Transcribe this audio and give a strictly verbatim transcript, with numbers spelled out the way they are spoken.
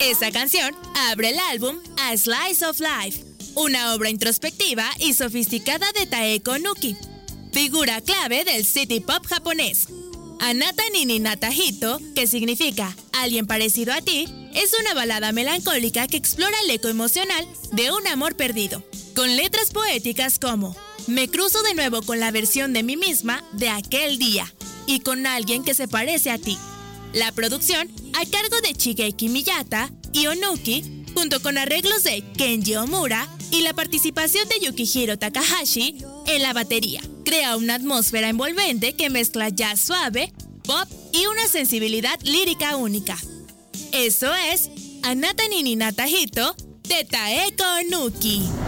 Esta canción abre el álbum A Slice of Life, una obra introspectiva y sofisticada de Taeko Nuki, figura clave del city pop japonés. Anata ni Ninata Hito, que significa alguien parecido a ti, es una balada melancólica que explora el eco emocional de un amor perdido, con letras poéticas como me cruzo de nuevo con la versión de mí misma de aquel día y con alguien que se parece a ti. La producción a cargo de Shigeki Miyata y Onuki, junto con arreglos de Kenji Omura y la participación de Yukihiro Takahashi en la batería, crea una atmósfera envolvente que mezcla jazz suave, pop y una sensibilidad lírica única. Eso es Anata ni Ninata Hito de Taeko Nuki.